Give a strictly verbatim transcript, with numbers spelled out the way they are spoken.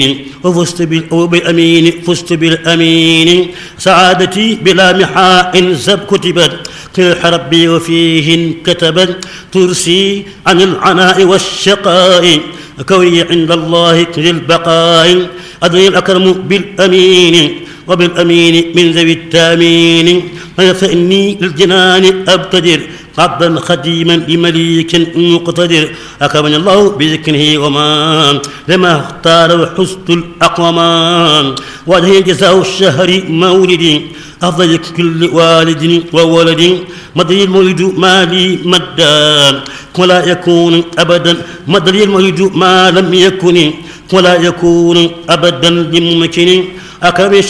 وفزت بالأمين فزت بالأمين سعادتي بلا محاء زب كتبت تلح ربي وفيه كتبت ترسي عن العناء والشقاء كوني عند الله للبقاء أدري الأكرم بالأمين وبالأمين من ذوي التامين فإني للجنان أبتدر عبدا خديما لمليك مقتدر أكرمني الله بذكره وما لما اختار وحسن الأقوامان وجه جزاء الشهر مولدي أفضل كل والد وولد مدري المولد ما لي مدى ولا يكون أبدا مدري المولد ما لم يكن ولا يكون أبدا لممكن أكرم